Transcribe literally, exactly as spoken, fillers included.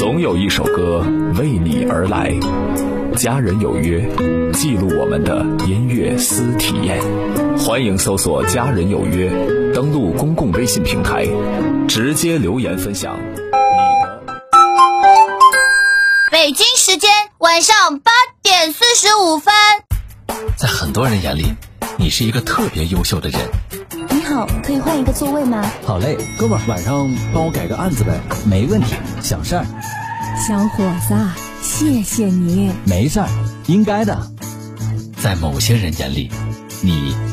总有一首歌为你而来。家人有约，记录我们的音乐私体验。欢迎搜索家人有约，登录公共微信平台，直接留言分享你的。 北京时间晚上八点四十五分。 在很多人眼里，你是一个特别优秀的人。 你好，可以换一个座位吗？ 好嘞，哥们儿，晚上帮我改个案子呗。 没问题，小事儿。 小伙子，谢谢你。 没事儿，应该的。 在某些人眼里，你